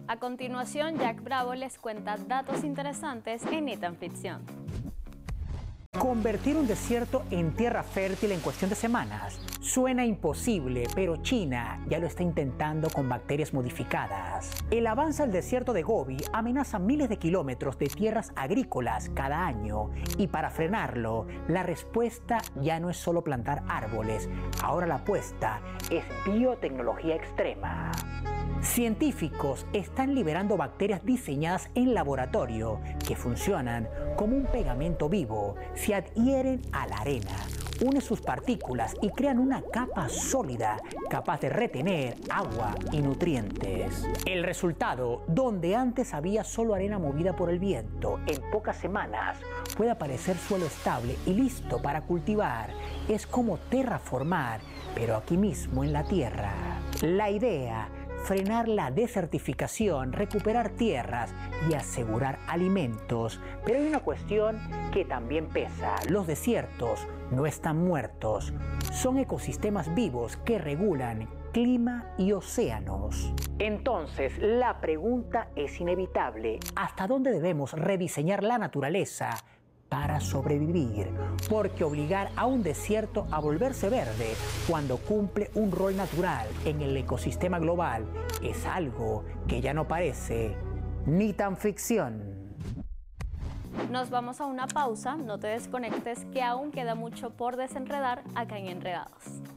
A continuación, Jack Bravo les cuenta datos interesantes en Ni Tan Ficción. Convertir un desierto en tierra fértil en cuestión de semanas suena imposible, pero China ya lo está intentando con bacterias modificadas. El avance al desierto de Gobi amenaza miles de kilómetros de tierras agrícolas cada año, y para frenarlo, la respuesta ya no es solo plantar árboles, ahora la apuesta es biotecnología extrema. Científicos están liberando bacterias diseñadas en laboratorio que funcionan como un pegamento vivo, se adhieren a la arena, unen sus partículas y crean una capa sólida capaz de retener agua y nutrientes. El resultado, donde antes había solo arena movida por el viento, en pocas semanas puede aparecer suelo estable y listo para cultivar. Es como terraformar, pero aquí mismo en la tierra. La idea: frenar la desertificación, recuperar tierras y asegurar alimentos. Pero hay una cuestión que también pesa. Los desiertos no están muertos. Son ecosistemas vivos que regulan clima y océanos. Entonces, la pregunta es inevitable: ¿hasta dónde debemos rediseñar la naturaleza para sobrevivir? Porque obligar a un desierto a volverse verde cuando cumple un rol natural en el ecosistema global es algo que ya no parece ni tan ficción. Nos vamos a una pausa, no te desconectes que aún queda mucho por desenredar acá en Enredados.